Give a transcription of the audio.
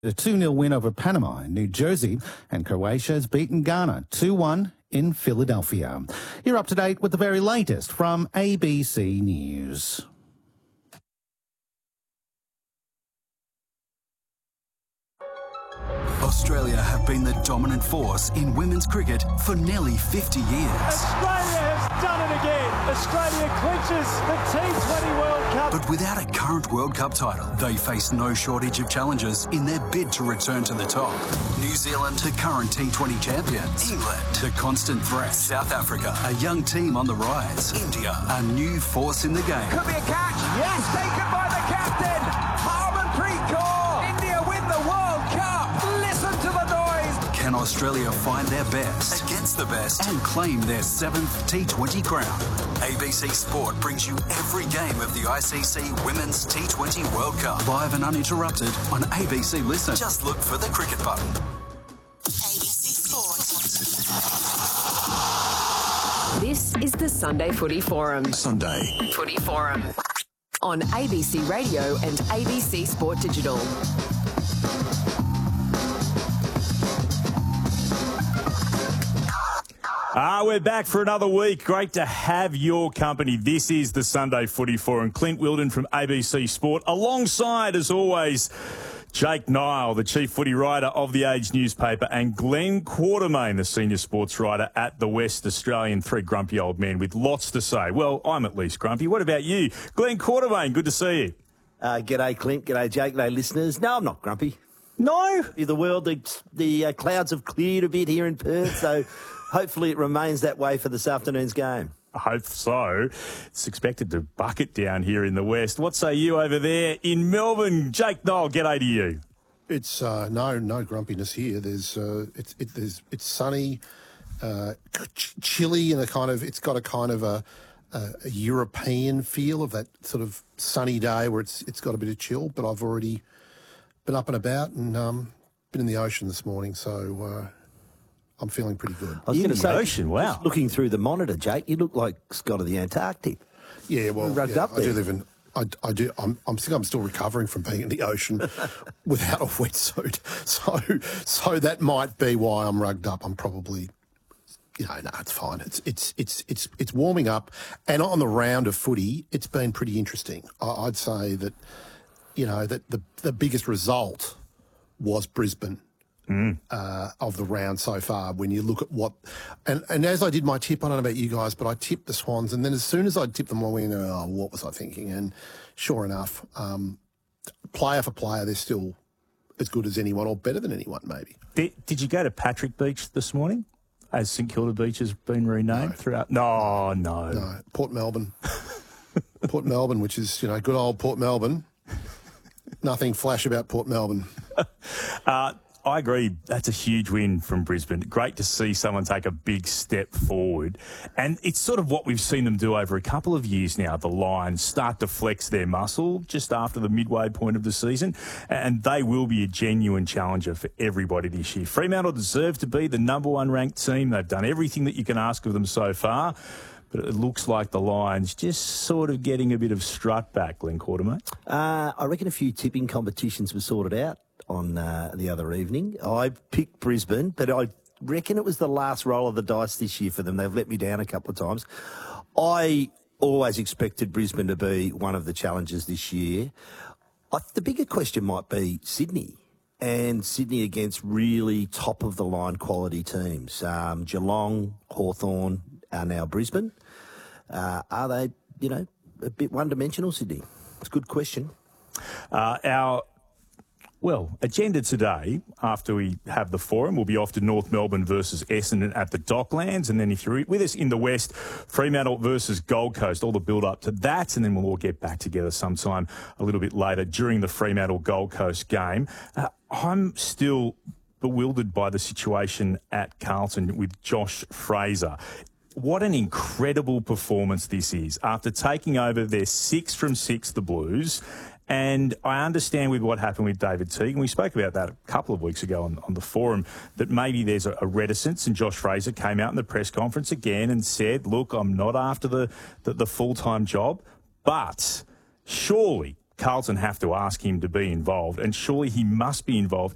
A 2-0 win over Panama in New Jersey, and Croatia's beaten Ghana 2-1 in Philadelphia. You're up to date with the very latest from ABC News. Australia have been the dominant force in women's cricket for nearly 50 years. Australia has done it again. Australia clinches the T20 World Cup. But without a current World Cup title, they face no shortage of challenges in their bid to return to the top. New Zealand, the current T20 champions. England, the constant threat. South Africa, a young team on the rise. India, a new force in the game. Could be a catch. Yes, taken by the captain. Harmanpreet Kaur. India win the World Cup. Listen to the noise. Can Australia find their best against the best and claim their 7th T20 crown? ABC Sport brings you every game of the ICC Women's T20 World Cup, live and uninterrupted on ABC Listen. Just look for the cricket button. ABC Sport. This is the Sunday Footy Forum. Sunday Footy Forum on ABC Radio and ABC Sport Digital. We're back for another week. Great to have your company. This is the Sunday Footy Forum. Clint Wilden from ABC Sport, alongside, as always, Jake Nile, the chief footy writer of The Age newspaper, and Glenn Quartermain, the senior sports writer at The West Australian. Three grumpy old men with lots to say. Well, I'm at least grumpy. What about you? Glenn Quartermain, good to see you. G'day, Clint. G'day, Jake. G'day, listeners. No, I'm not grumpy. No? The clouds have cleared a bit here in Perth, so hopefully it remains that way for this afternoon's game. I hope so. It's expected to bucket down here in the west. What say you over there in Melbourne? Jake Nile, g'day to you. It's no grumpiness here. It's sunny, chilly, and it's got a kind of a European feel of that sort of sunny day where it's got a bit of chill. But I've already been up and about and been in the ocean this morning, so I'm feeling pretty good. I was going to say, ocean, wow. Just looking through the monitor, Jake, you look like Scott of the Antarctic. Yeah, well, Rugged up I there. do live in. I do. I'm still recovering from being in the ocean without a wetsuit, so that might be why I'm rugged up. I'm probably, no, it's fine. It's warming up, and on the round of footy, it's been pretty interesting. I'd say that, that the biggest result was Brisbane. Of the round so far, when you look at what, and as I did my tip, I don't know about you guys, but I tipped the Swans, and then as soon as I tipped them, I went, oh, what was I thinking? And sure enough, player for player, they're still as good as anyone, or better than anyone, maybe. Did you go to Patrick Beach this morning, as St Kilda Beach has been renamed throughout? No. Port Melbourne, which is good old Port Melbourne. Nothing flash about Port Melbourne. I agree. That's a huge win from Brisbane. Great to see someone take a big step forward. And it's sort of what we've seen them do over a couple of years now. The Lions start to flex their muscle just after the midway point of the season. And they will be a genuine challenger for everybody this year. Fremantle deserve to be the number one ranked team. They've done everything that you can ask of them so far. But it looks like the Lions just sort of getting a bit of strut back, Glenn Quartermain. I reckon a few tipping competitions were sorted out on the other evening. I picked Brisbane, but I reckon it was the last roll of the dice this year for them. They've let me down a couple of times. I always expected Brisbane to be one of the challengers this year. The bigger question might be Sydney, and Sydney against really top-of-the-line quality teams. Geelong, Hawthorn are now Brisbane. Are they, a bit one-dimensional, Sydney? It's a good question. Our agenda today, after we have the forum, we'll be off to North Melbourne versus Essendon at the Docklands. And then if you're with us in the West, Fremantle versus Gold Coast, all the build-up to that. And then we'll all get back together sometime a little bit later during the Fremantle-Gold Coast game. I'm still bewildered by the situation at Carlton with Josh Fraser. What an incredible performance this is. After taking over their 6 from 6, the Blues. And I understand with what happened with David Teague, and we spoke about that a couple of weeks ago on the forum, that maybe there's a reticence, and Josh Fraser came out in the press conference again and said, look, I'm not after the full-time job, but surely Carlton have to ask him to be involved, and surely he must be involved